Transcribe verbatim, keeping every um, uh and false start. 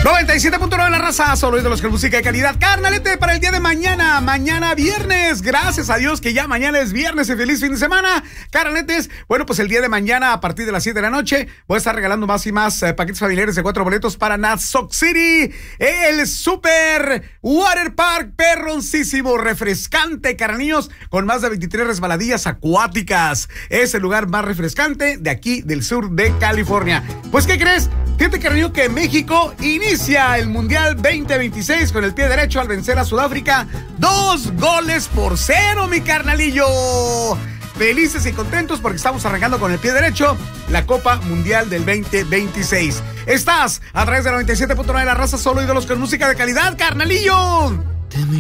noventa y siete punto nueve la raza, solo de los que música de calidad. Carnalete, para el día de mañana, mañana viernes, gracias a Dios que ya mañana es viernes y feliz fin de semana. Carnaletes, bueno, pues el día de mañana a partir de las siete de la noche voy a estar regalando más y más eh, paquetes familiares de cuatro boletos para Nasoc City, el Super Water Park, perroncísimo, refrescante, carnillos, con más de veintitrés resbaladillas acuáticas. Es el lugar más refrescante de aquí del sur de California. Pues, ¿qué crees? Fíjate, carnillo, que México inicia el Mundial veinte veintiséis con el pie derecho al vencer a Sudáfrica dos goles por cero, mi carnalillo. Felices y contentos porque estamos arrancando con el pie derecho la Copa Mundial del veinte veintiséis. Estás a través de noventa y siete punto nueve la raza, solo ídolos con música de calidad, carnalillo.